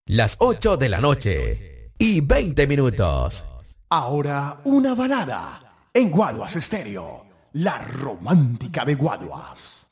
Las 8 de la noche y 20 minutos. Ahora una balada en Guaduas Estéreo, la romántica de Guaduas.